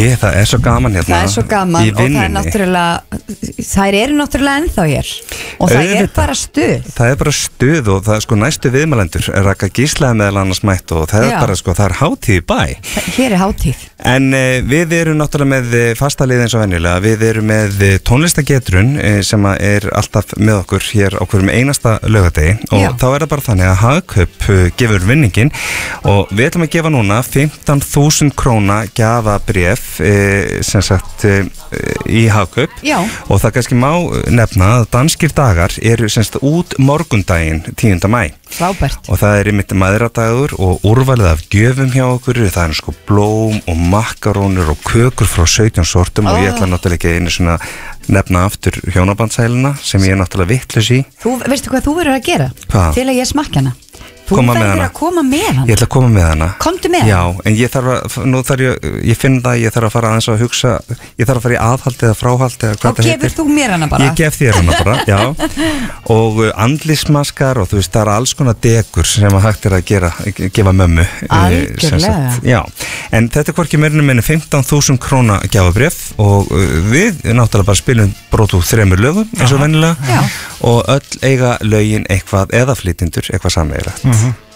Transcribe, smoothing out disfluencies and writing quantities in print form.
Það svo gaman hérna. Það svo gaman og það náttúrulega, þær eru náttúrulega ennþá hér og það bara stuð. Það bara stuð og það sko næstu viðmælendur Raka Gíslaði meðal annars mætt og það bara sko, það hátíð í bæ. Hér hátíð. En við erum náttúrulega með fasta lið eins og venjulega. Við erum með tónlistagetrun sem alltaf með okkur hér á hverjum einasta laugardegi og þá það bara þannig að Hagkaup gefur vinningin og við ætlum að gefa núna 15.000 króna gjafabréf sem sagt í Hagkaup og það kannski má nefna að danskir dagar eru sem sagt út morgundaginn 10. maí. Frábært. Og það einmitt mæðradagur og úrvalið af gjöfum hjá okkur, það sko blóm og makarónur og kökur frá 17 sortum og ég ætla náttúrulega ekki einu svona nefna aftur hjónabandsæluna sem ég náttúrulega vitlaus í. Þú veistu hvað þú verður að gera? Hvað? Til að ég smakka hana. Þú verður að koma með hana. Ég ætla að koma með hana. Komdu með hana? Já, en ég finn það, ég þarf að fara aðeins að hugsa, ég þarf að fara í aðhald eða fráhald eða hvað það heitir. Þá gefur þú mér hana bara? Ég gef þér hana bara, já. Og andlitsmaskar og þú veist, það alls konar degur sem að hægt að gefa mömmu. Algjörlega. Já, en þetta hvorki meirinu minni 15.000 króna gjafabréf og við náttúrulega bara spilum brot úr 3 lögum eins og venjulega og öll eiga lögin eitthvað eða flytjendur eitthvað sameiginlegt.